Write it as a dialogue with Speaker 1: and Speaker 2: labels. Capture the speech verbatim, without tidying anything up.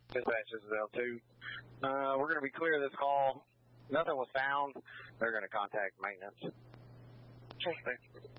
Speaker 1: Dispatch, this is L two. Uh, we're going to be clear of this call. Nothing was found. They're going to contact maintenance.
Speaker 2: Okay.